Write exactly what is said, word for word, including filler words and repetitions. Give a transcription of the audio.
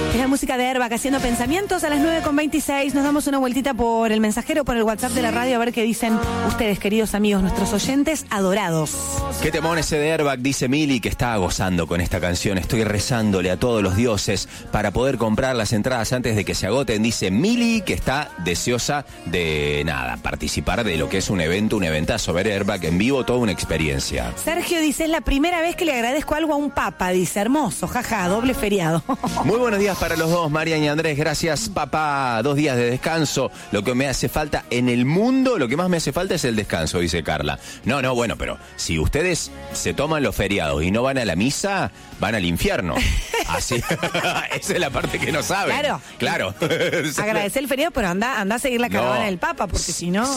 Es la música de Airbag haciendo pensamientos a las nueve con veintiséis. Nos damos una vueltita por el mensajero, por el WhatsApp de la radio, a ver qué dicen ustedes, queridos amigos, nuestros oyentes adorados. Qué temón ese de Airbag, dice Mili, que está gozando con esta canción. Estoy rezándole a todos los dioses para poder comprar las entradas antes de que se agoten. Dice Mili, que está deseosa de nada, participar de lo que es un evento, un eventazo, ver Airbag en vivo, toda una experiencia. Sergio dice, es la primera vez que le agradezco algo a un papa, dice, hermoso, jaja, doble feriado. Muy buenos días para los dos, Marian y Andrés. Gracias, papá. Dos días de descanso. Lo que me hace falta en el mundo, lo que más me hace falta es el descanso, dice Carla. No, no, bueno, pero si ustedes se toman los feriados y no van a la misa, van al infierno. Así. Esa es la parte que no saben. Claro. Claro. Agradecer el feriado, pero anda, anda a seguir la caravana No. del papa, porque si no...